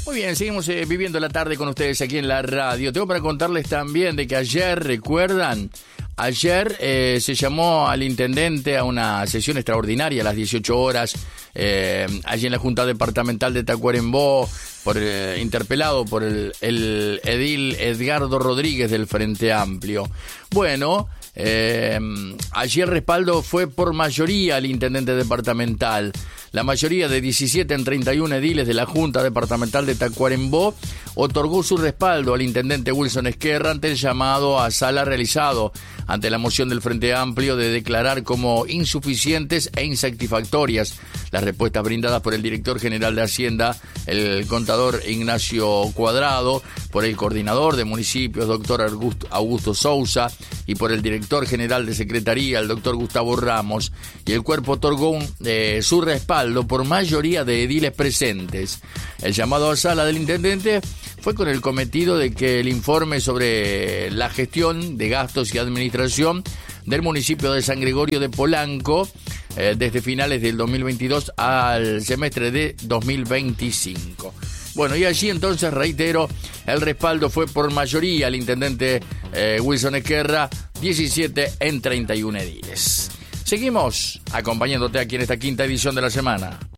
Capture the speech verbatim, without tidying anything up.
Muy bien, seguimos eh, viviendo la tarde con ustedes aquí en la radio. Tengo para contarles también de que ayer, ¿recuerdan? Ayer eh, se llamó al intendente a una sesión extraordinaria a las dieciocho horas, eh, allí en la Junta Departamental de Tacuarembó, por, eh, interpelado por el, el edil Edgardo Rodríguez del Frente Amplio. Bueno, eh, allí el respaldo fue por mayoría al intendente departamental. La mayoría de diecisiete en treinta y uno ediles de la Junta Departamental de Tacuarembó otorgó su respaldo al intendente Wilson Esquerra ante el llamado a sala realizado ante la moción del Frente Amplio de declarar como insuficientes e insatisfactorias las respuestas brindadas por el director general de Hacienda, el contador Ignacio Cuadrado, por el coordinador de municipios, doctor Augusto, Augusto Sousa, y por el director general de Secretaría, el doctor Gustavo Ramos, y el cuerpo otorgó un, eh, su respaldo por mayoría de ediles presentes. El llamado a sala del intendente fue con el cometido de que el informe sobre la gestión de gastos y administración del municipio de San Gregorio de Polanco eh, desde finales del dos mil veintidós al semestre de dos mil veinticinco. Bueno, y allí entonces, reitero, el respaldo fue por mayoría al intendente eh, Wilson Esquerra, diecisiete en treinta y uno ediles. Seguimos acompañándote aquí en esta quinta edición de la semana.